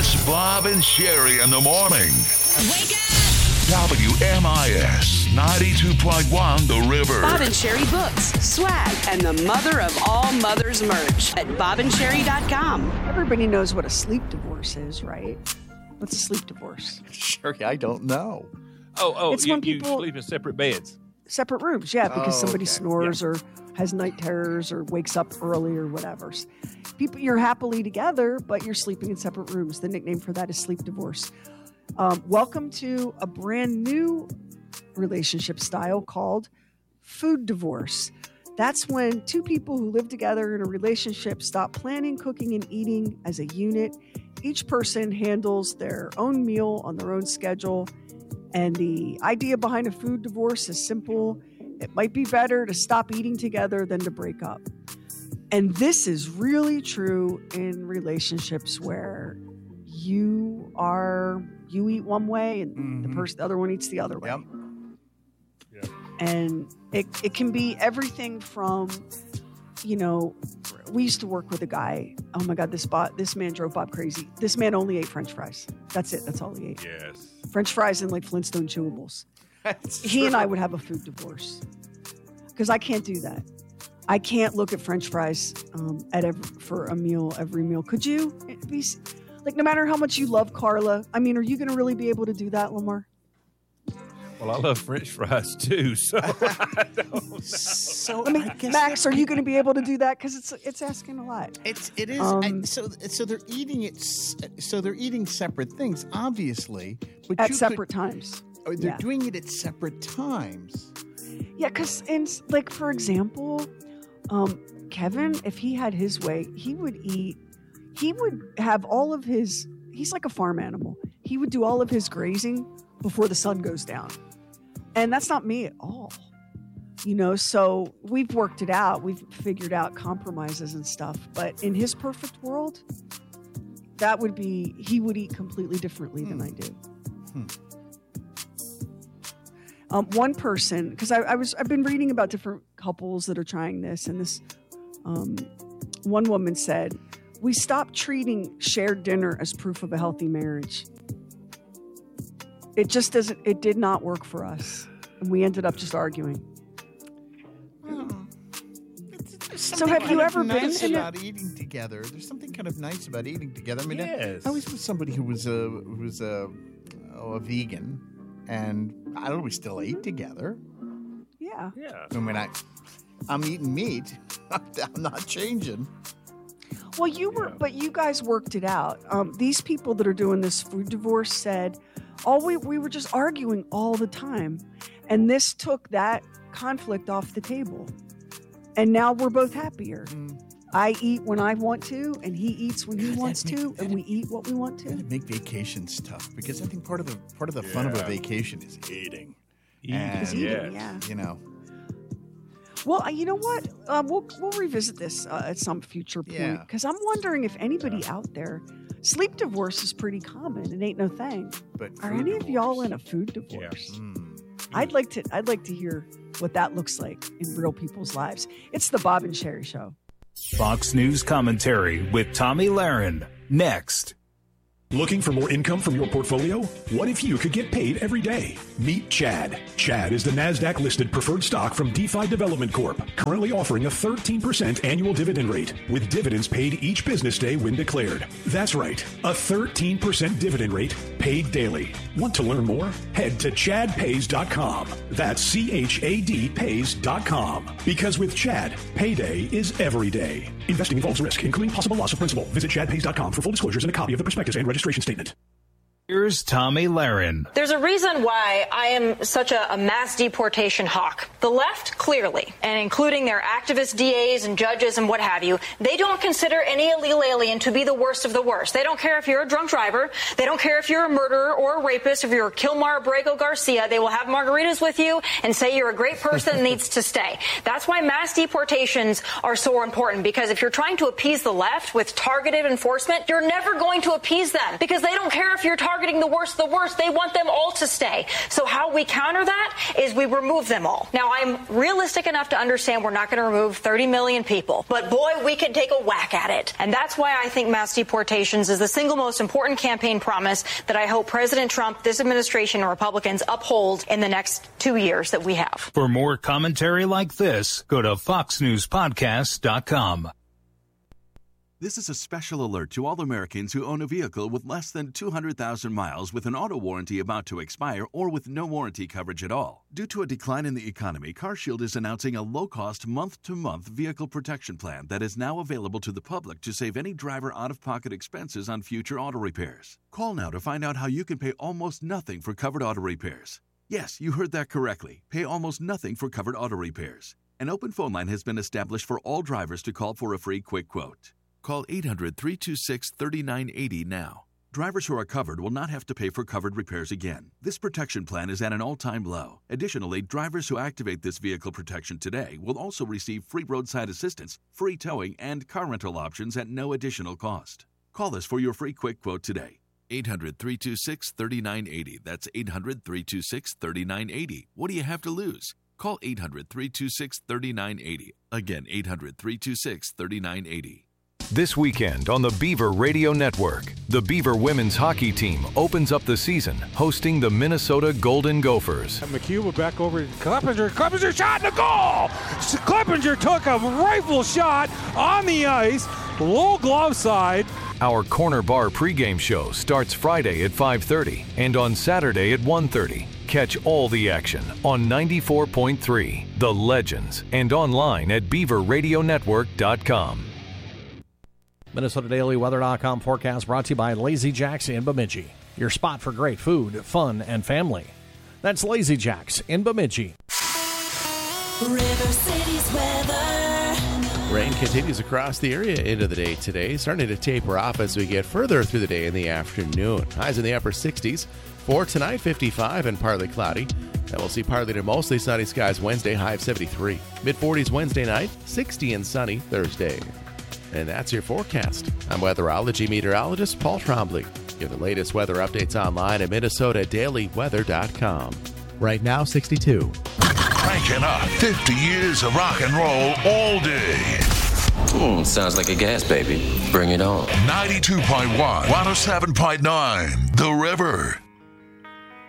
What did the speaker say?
It's Bob and Sherry in the morning. Wake up! WMIS 92.1 The River. Bob and Sherry books, swag, and the mother of all mothers merch at bobandsherry.com. Everybody knows what a sleep divorce is, right? What's a sleep divorce? Sherry, I don't know. It's when you people sleep in separate beds. Separate rooms, yeah, because somebody okay. snores or has night terrors or wakes up early or whatever. People, you're happily together, but you're sleeping in separate rooms. The nickname for that is sleep divorce. Welcome to a brand new relationship style called food divorce. That's when two people who live together in a relationship stop planning, cooking, and eating as a unit. Each person handles their own meal on their own schedule. And the idea behind a food divorce is simple. It might be better to stop eating together than to break up. And this is really true in relationships where you eat one way and the other one eats the other way. Yep. And it can be everything from, we used to work with a guy. Oh my God, this man drove Bob crazy. This man only ate French fries. That's it. That's all he ate. Yes. French fries and like Flintstone chewables. He true. and I would have a food divorce because I can't do that. I can't look at French fries for a meal, every meal. Could you? No matter how much you love Carla, are you going to really be able to do that, Lamar? Well, I love French fries too, so I don't know. So I guess Max, are you going to be able to do that? Because it's asking a lot. It is. So they're eating it. So they're eating separate things, obviously, but At separate times. They're doing it at separate times. Yeah, because for example, Kevin, if he had his way, he would have all of his. He's like a farm animal. He would do all of his grazing before the sun goes down. And that's not me at all. So we've worked it out. We've figured out compromises and stuff. But in his perfect world, he would eat completely differently than I do. One person, because I've been reading about different couples that are trying this, and this one woman said, "We stopped treating shared dinner as proof of a healthy marriage. It just doesn't. It did not work for us, and we ended up just arguing." So have you ever been about eating together? There's something kind of nice about eating together. Yes. I was with somebody who was a vegan, and I don't know, we still ate together. Yeah. Yeah. I'm eating meat. I'm not changing. Well, but you guys worked it out. These people that are doing this food divorce said, we were just arguing all the time. And this took that conflict off the table. And now we're both happier. I eat when I want to, and he eats when he wants to, and we eat what we want to. That'd make vacations tough, because I think part of the fun of a vacation is eating. Well, you know what? We'll revisit this at some future point, because I'm wondering if anybody out there, sleep divorce is pretty common. It ain't no thing. But are any of y'all in a food divorce? Yeah. I'd like to hear what that looks like in real people's lives. It's the Bob and Sherry Show. Fox News commentary with Tommy Lahren. Next. Looking for more income from your portfolio? What if you could get paid every day? Meet Chad. Chad is the NASDAQ-listed preferred stock from DeFi Development Corp., currently offering a 13% annual dividend rate, with dividends paid each business day when declared. That's right, a 13% dividend rate paid daily. Want to learn more? Head to chadpays.com. That's CHAD pays.com. Because with Chad, payday is every day. Investing involves risk, including possible loss of principal. Visit chadpays.com for full disclosures and a copy of the prospectus and registration statement. Here's Tommy Lahren. There's a reason why I am such a mass deportation hawk. The left, clearly, and including their activist DAs and judges and what have you, they don't consider any illegal alien to be the worst of the worst. They don't care if you're a drunk driver. They don't care if you're a murderer or a rapist. If you're Kilmar Abrego Garcia, they will have margaritas with you and say you're a great person and needs to stay. That's why mass deportations are so important, because if you're trying to appease the left with targeted enforcement, you're never going to appease them, because they don't care if you're targeted targeting the worst of the worst. They want them all to stay. So how we counter that is we remove them all. Now, I'm realistic enough to understand we're not going to remove 30 million people, but boy, we could take a whack at it. And that's why I think mass deportations is the single most important campaign promise that I hope President Trump, this administration, and Republicans uphold in the next 2 years that we have. For more commentary like this, go to foxnewspodcast.com. This is a special alert to all Americans who own a vehicle with less than 200,000 miles with an auto warranty about to expire or with no warranty coverage at all. Due to a decline in the economy, CarShield is announcing a low-cost month-to-month vehicle protection plan that is now available to the public to save any driver out-of-pocket expenses on future auto repairs. Call now to find out how you can pay almost nothing for covered auto repairs. Yes, you heard that correctly. Pay almost nothing for covered auto repairs. An open phone line has been established for all drivers to call for a free quick quote. Call 800-326-3980 now. Drivers who are covered will not have to pay for covered repairs again. This protection plan is at an all-time low. Additionally, drivers who activate this vehicle protection today will also receive free roadside assistance, free towing, and car rental options at no additional cost. Call us for your free quick quote today. 800-326-3980. That's 800-326-3980. What do you have to lose? Call 800-326-3980. Again, 800-326-3980. This weekend on the Beaver Radio Network, the Beaver women's hockey team opens up the season hosting the Minnesota Golden Gophers. McHugh back over to Kleppinger. Kleppinger shot in the goal! Kleppinger took a rifle shot on the ice, low glove side. Our Corner Bar pregame show starts Friday at 5:30 and on Saturday at 1:30. Catch all the action on 94.3, The Legends, and online at beaverradionetwork.com. MinnesotaDailyWeather.com forecast brought to you by Lazy Jacks in Bemidji. Your spot for great food, fun, and family. That's Lazy Jacks in Bemidji. River City's weather. Rain continues across the area into the day today, starting to taper off as we get further through the day in the afternoon. Highs in the upper 60s. For tonight, 55 and partly cloudy. Then we'll see partly to mostly sunny skies Wednesday, high of 73. Mid-40s Wednesday night, 60 and sunny Thursday. And that's your forecast. I'm weatherology meteorologist Paul Trombley. Get the latest weather updates online at MinnesotaDailyWeather.com. Right now, 62. Cranking up 50 years of rock and roll all day. Sounds like a gas baby. Bring it on. 92.1, 107.9, The River.